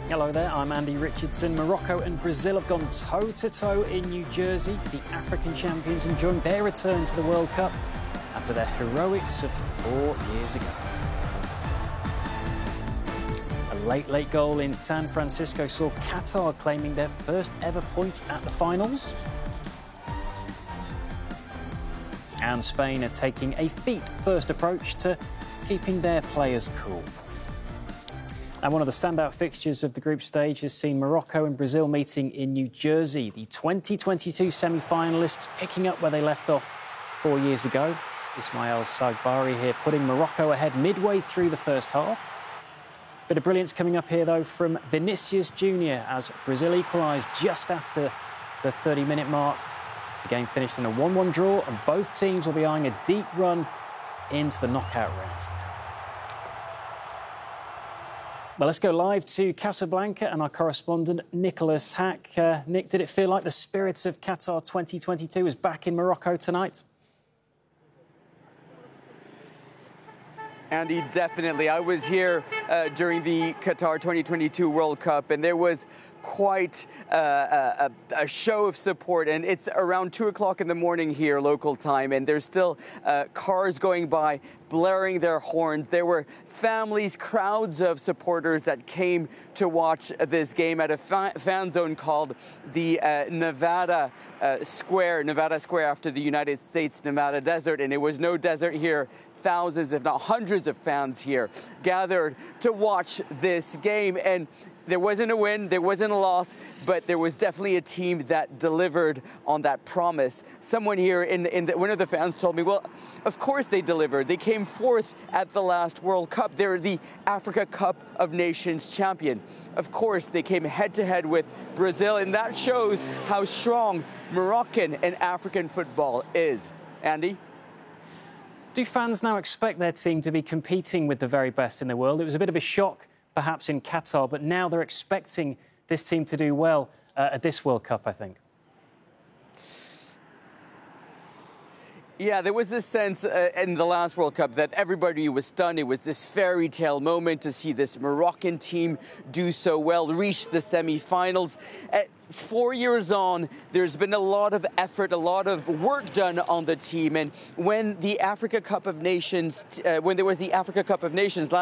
Hello there, I'm Andy Richardson. Morocco and Brazil have gone toe-to-toe in New Jersey. The African champions enjoying their return to the World Cup after their heroics of 4 years ago. A late goal in San Francisco saw Qatar claiming their first ever point at the finals. And Spain are taking a feet-first approach to keeping their players cool. And one of the standout fixtures of the group stage has seen Morocco and Brazil meeting in New Jersey. The 2022 semi-finalists picking up where they left off 4 years ago. Ismail Sagbari here putting Morocco ahead midway through the first half. Bit of brilliance coming up here, though, from Vinicius Jr. as Brazil equalised just after the 30-minute mark. The game finished in a 1-1 draw, and both teams will be eyeing a deep run into the knockout rounds. Well, let's go live to Casablanca and our correspondent, Nicholas Hack. Nick, did it feel like the spirit of Qatar 2022 is back in Morocco tonight? Andy, definitely. I was here during the Qatar 2022 World Cup, and there was quite a show of support, and it's around 2 o'clock in the morning here, local time, and there's still cars going by, blaring their horns. There were families, crowds of supporters that came to watch this game at a fan zone called the Nevada Square after the United States Nevada desert, and it was no desert here. Thousands, if not hundreds of fans here gathered to watch this game, and there wasn't a win, there wasn't a loss, but there was definitely a team that delivered on that promise. Someone here one of the fans told me, well, of course they delivered. They came fourth at the last World Cup. They're the Africa Cup of Nations champion. Of course, they came head-to-head with Brazil, and that shows how strong Moroccan and African football is. Andy? Do fans now expect their team to be competing with the very best in the world? It was a bit of a shock, perhaps, in Qatar, but now they're expecting this team to do well at this World Cup, I think. Yeah, there was this sense in the last World Cup that everybody was stunned. It was this fairy tale moment to see this Moroccan team do so well, reach the semi-finals. 4 years on, there's been a lot of effort, a lot of work done on the team. And when the Africa Cup of Nations, when there was the Africa Cup of Nations